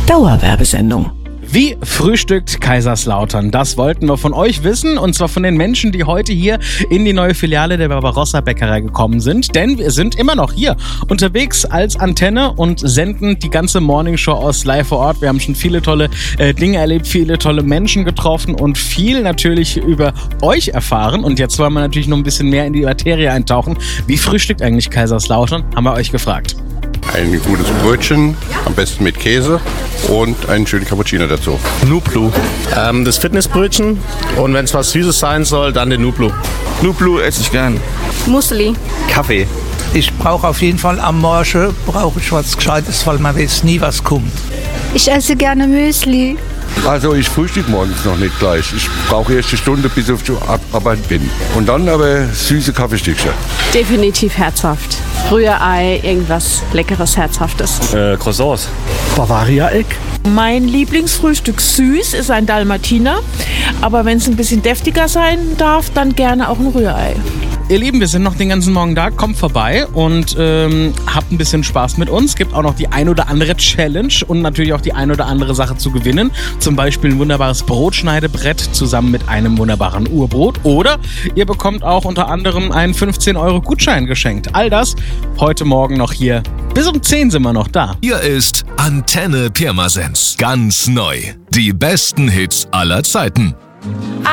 Dauerwerbesendung. Wie frühstückt Kaiserslautern? Das wollten wir von euch wissen, und zwar von den Menschen, die heute hier in die neue Filiale der Barbarossa Bäckerei gekommen sind. Denn wir sind immer noch hier unterwegs als Antenne und senden die ganze Morningshow aus live vor Ort. Wir haben schon viele tolle Dinge erlebt, viele tolle Menschen getroffen und viel natürlich über euch erfahren. Und jetzt wollen wir natürlich noch ein bisschen mehr in die Materie eintauchen. Wie frühstückt eigentlich Kaiserslautern? Haben wir euch gefragt. Ein gutes Brötchen, am besten mit Käse und einen schönen Cappuccino dazu. Nublu. Das Fitnessbrötchen, und wenn es was Süßes sein soll, dann den Nublu. Nublu esse ich gern. Müsli. Kaffee. Ich brauche auf jeden Fall am Morgen was Gescheites, weil man weiß nie, was kommt. Ich esse gerne Müsli. Also ich frühstück morgens noch nicht gleich. Ich brauche erst eine Stunde, bis ich auf Arbeit bin. Und dann aber süße Kaffeestückchen. Definitiv herzhaft. Rührei, irgendwas Leckeres, Herzhaftes. Croissants. Bavaria-Egg. Mein Lieblingsfrühstück süß ist ein Dalmatiner. Aber wenn es ein bisschen deftiger sein darf, dann gerne auch ein Rührei. Ihr Lieben, wir sind noch den ganzen Morgen da. Kommt vorbei und habt ein bisschen Spaß mit uns. Gibt auch noch die ein oder andere Challenge und natürlich auch die ein oder andere Sache zu gewinnen. Zum Beispiel ein wunderbares Brotschneidebrett zusammen mit einem wunderbaren Urbrot. Oder ihr bekommt auch unter anderem einen 15-Euro-Gutschein geschenkt. All das heute Morgen noch hier. Bis um 10 sind wir noch da. Hier ist Antenne Pirmasens. Ganz neu. Die besten Hits aller Zeiten.